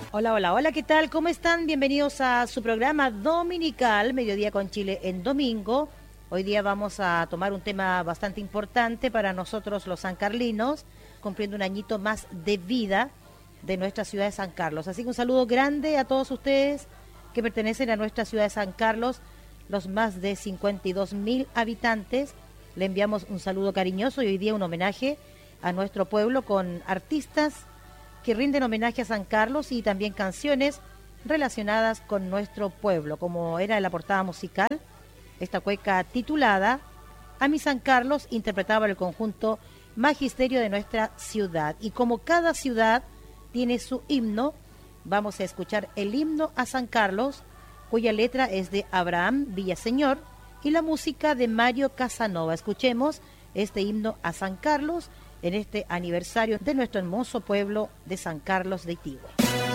Hola, hola, hola, ¿qué tal? ¿Cómo están? Bienvenidos a su programa dominical, Mediodía con Chile en domingo. Hoy día vamos a tomar un tema bastante importante para nosotros los sancarlinos, cumpliendo un añito más de vida de nuestra ciudad de San Carlos. Así que un saludo grande a todos ustedes que pertenecen a nuestra ciudad de San Carlos, los más de 52.000 habitantes. Le enviamos un saludo cariñoso y hoy día un homenaje a nuestro pueblo con artistas que rinden homenaje a San Carlos y también canciones relacionadas con nuestro pueblo, como era en la portada musical, esta cueca titulada A mi San Carlos, interpretaba el conjunto Magisterio de nuestra ciudad. Y como cada ciudad tiene su himno, vamos a escuchar el himno a San Carlos, cuya letra es de Abraham Villaseñor y la música de Mario Casanova. Escuchemos este himno a San Carlos en este aniversario de nuestro hermoso pueblo de San Carlos de Itigüe.